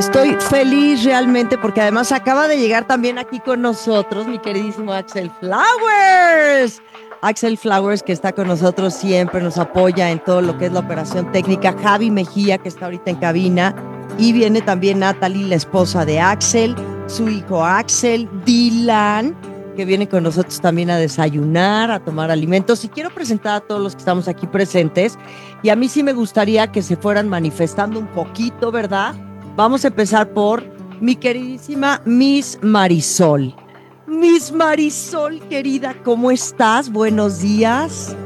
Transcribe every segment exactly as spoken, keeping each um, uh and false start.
Estoy feliz realmente porque además acaba de llegar también aquí con nosotros mi queridísimo Axel Flowers. Axel Flowers, que está con nosotros siempre, nos apoya en todo lo que es la operación técnica. Javi Mejía, que está ahorita en cabina. Y viene también Natalie, la esposa de Axel, su hijo Axel, Dylan, que viene con nosotros también a desayunar, a tomar alimentos. Y quiero presentar a todos los que estamos aquí presentes. Y a mí sí me gustaría que se fueran manifestando un poquito, ¿verdad? Vamos a empezar por mi queridísima Miss Marisol. Miss Marisol, querida, ¿cómo estás? Buenos días.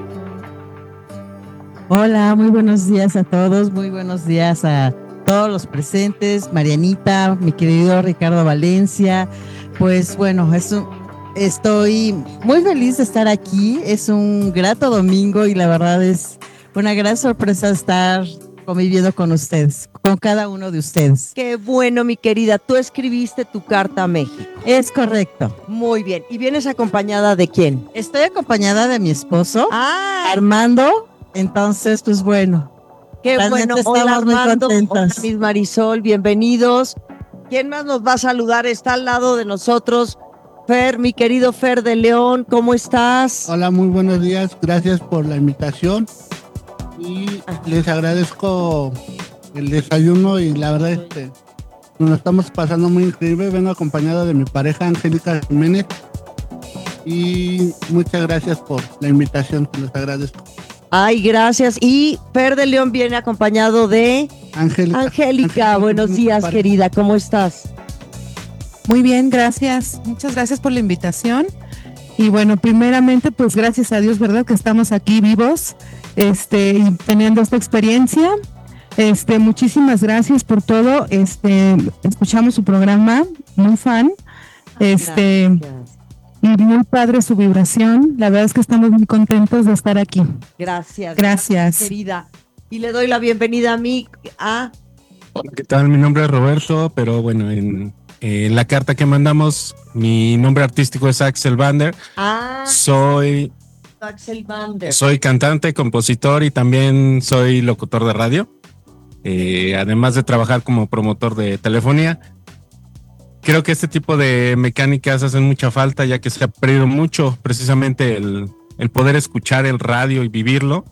Hola, muy buenos días a todos, muy buenos días a todos los presentes, Marianita, mi querido Ricardo Valencia. Pues bueno, es un, estoy muy feliz de estar aquí, es un grato domingo y la verdad es una gran sorpresa estar conviviendo con ustedes, con cada uno de ustedes. Qué bueno, mi querida, tú escribiste tu carta a México. Es correcto. Muy bien, ¿y vienes acompañada de quién? Estoy acompañada de mi esposo, ah, Armando, entonces pues bueno. Qué Realmente bueno, hola estamos muy Armando, contentos. hola Miss Marisol, bienvenidos. ¿Quién más nos va a saludar? Está al lado de nosotros Fer, mi querido Fer de León, ¿cómo estás? Hola, muy buenos días, gracias por la invitación y les agradezco el desayuno y la verdad este, nos lo estamos pasando muy increíble. Vengo acompañado de mi pareja Angélica Jiménez y muchas gracias por la invitación, les agradezco. Ay, gracias. Y Fer de León viene acompañado de Angélica. Angélica, buenos días, querida, ¿cómo estás? Muy bien, gracias. Muchas gracias por la invitación. Y bueno, primeramente, pues gracias a Dios, ¿verdad? Que estamos aquí vivos, este, y teniendo esta experiencia. Este, muchísimas gracias por todo. Este, escuchamos su programa, muy fan. Este, Gracias. y muy padre su vibración. La verdad es que estamos muy contentos de estar aquí. Gracias. Gracias. Querida. Y le doy la bienvenida a mí, a... Hola, ¿qué tal? Mi nombre es Roberto, pero bueno, en, en la carta que mandamos, mi nombre artístico es Axel Vander. Ah, Soy, Axel Vander. soy cantante, compositor y también soy locutor de radio. Eh, además de trabajar como promotor de telefonía. Creo que este tipo de mecánicas hacen mucha falta, ya que se ha perdido mucho precisamente el, el poder escuchar el radio y vivirlo.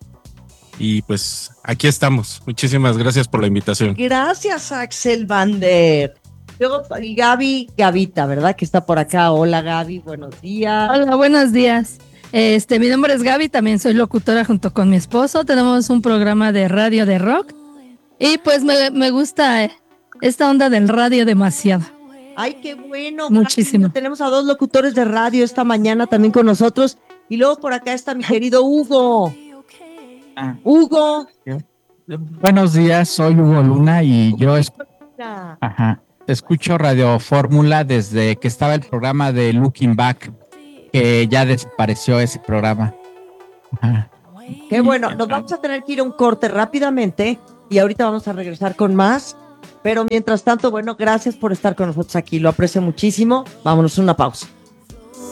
Y pues aquí estamos. Muchísimas gracias por la invitación. Gracias, Axel Vander. Luego Gaby, Gavita, ¿verdad? Que está por acá. Hola, Gaby, buenos días. Hola, buenos días. Este, mi nombre es Gaby, también soy locutora junto con mi esposo. Tenemos un programa de radio de rock y pues me, me gusta eh, esta onda del radio demasiado. Ay, qué bueno. Muchísimo. Gaby. Tenemos a dos locutores de radio esta mañana también con nosotros. Y luego por acá está mi querido Hugo. Ah. Hugo. Buenos días, soy Hugo Luna y yo es- ajá, escucho Radio Fórmula desde que estaba el programa de Looking Back, que ya desapareció ese programa. Ajá. Qué bueno. Nos vamos a tener que ir a un corte rápidamente y ahorita vamos a regresar con más. Pero mientras tanto, bueno, gracias por estar con nosotros aquí. Lo aprecio muchísimo. Vámonos a una pausa.